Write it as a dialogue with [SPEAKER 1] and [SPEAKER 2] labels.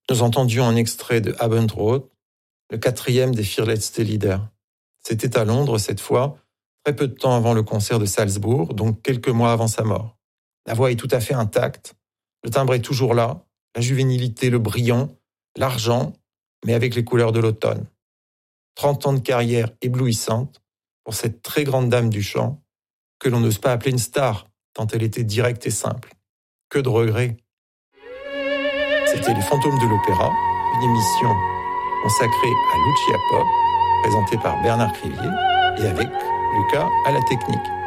[SPEAKER 1] Nous entendions un extrait de Abendrot, le 4e des Vierletzte-Lieder. C'était à Londres cette fois, très peu de temps avant le concert de Salzbourg, donc quelques mois avant sa mort. La voix est tout à fait intacte, le timbre est toujours là, la juvénilité, le brillant, l'argent, mais avec les couleurs de l'automne. 30 ans de carrière éblouissante pour cette très grande dame du chant, que l'on n'ose pas appeler une star, tant elle était directe et simple. Que de regrets. C'était Les Fantômes de l'Opéra, une émission consacrée à Lucia Pop, présentée par Bernard Crivier et avec Lucas à la technique.